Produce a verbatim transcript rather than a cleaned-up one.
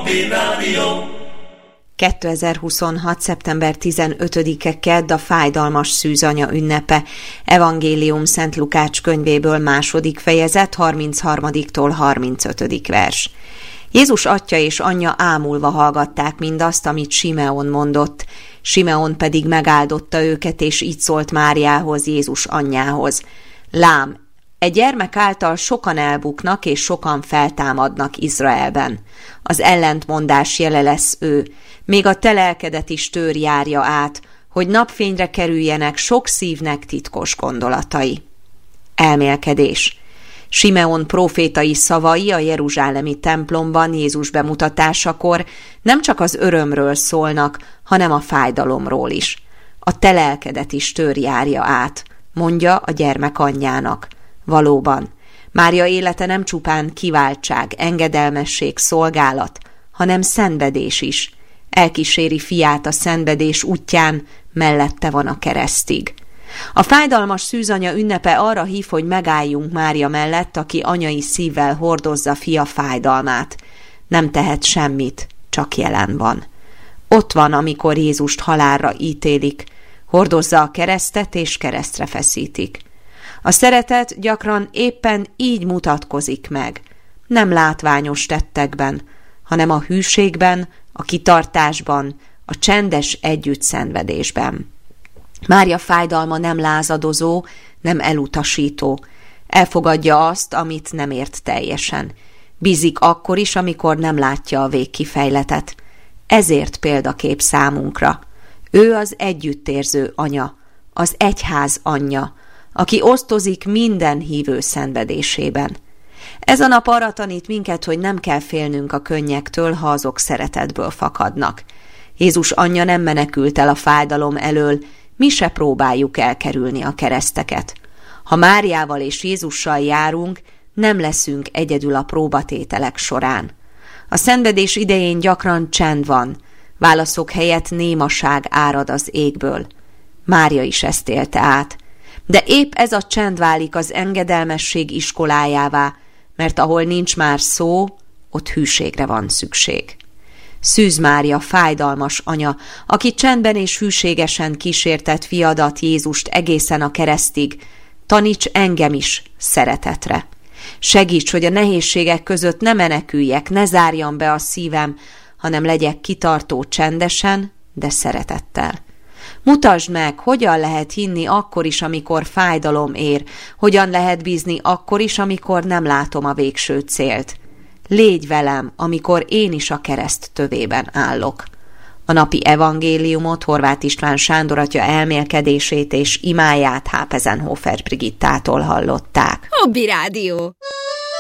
Hoppi Rádió. kétezer-huszonhat. szeptember tizenötödike kedd, a fájdalmas szűzanya ünnepe. Evangélium Szent Lukács könyvéből második fejezet, harmincharmadiktól harmincötödik vers. Jézus atya és anyja ámulva hallgatták mindazt, amit Simeon mondott. Simeon pedig megáldotta őket, és így szólt Máriához, Jézus anyjához: Lám, e gyermek által sokan elbuknak, és sokan feltámadnak Izraelben. Az ellentmondás jele lesz ő, még a te lelkedet is tör járja át, hogy napfényre kerüljenek sok szívnek titkos gondolatai. Elmélkedés. Simeon prófétai szavai a jeruzsálemi templomban Jézus bemutatásakor nem csak az örömről szólnak, hanem a fájdalomról is. A te lelkedet is tör járja át, mondja a gyermek anyjának. Valóban, Mária élete nem csupán kiváltság, engedelmesség, szolgálat, hanem szenvedés is. Elkíséri fiát a szenvedés útján, mellette van a keresztig. A fájdalmas szűzanya ünnepe arra hív, hogy megálljunk Mária mellett, aki anyai szívvel hordozza fia fájdalmát. Nem tehet semmit, csak jelen van. Ott van, amikor Jézust halálra ítélik, hordozza a keresztet és keresztre feszítik. A szeretet gyakran éppen így mutatkozik meg, nem látványos tettekben, hanem a hűségben, a kitartásban, a csendes együttszenvedésben. Mária fájdalma nem lázadozó, nem elutasító. Elfogadja azt, amit nem ért teljesen. Bízik akkor is, amikor nem látja a végkifejletet. Ezért példakép számunkra. Ő az együttérző anya, az egyház anyja, aki osztozik minden hívő szenvedésében. Ez a nap arra tanít minket, hogy nem kell félnünk a könnyektől, ha azok szeretetből fakadnak. Jézus anyja nem menekült el a fájdalom elől, mi se próbáljuk elkerülni a kereszteket. Ha Máriával és Jézussal járunk, nem leszünk egyedül a próbatételek során. A szenvedés idején gyakran csend van, válaszok helyett némaság árad az égből. Mária is ezt élte át. De épp ez a csend válik az engedelmesség iskolájává, mert ahol nincs már szó, ott hűségre van szükség. Szűz Mária fájdalmas anya, aki csendben és hűségesen kísértett fiadat, Jézust egészen a keresztig, taníts engem is szeretetre. Segíts, hogy a nehézségek között ne meneküljek, ne zárjam be a szívem, hanem legyek kitartó csendesen, de szeretettel. Mutasd meg, hogyan lehet hinni akkor is, amikor fájdalom ér, hogyan lehet bízni akkor is, amikor nem látom a végső célt. Légy velem, amikor én is a kereszt tövében állok. A napi evangéliumot Horváth István Sándor atya elmélkedését és imáját Hápezenhofer Brigittától hallották. Hoppi Rádió!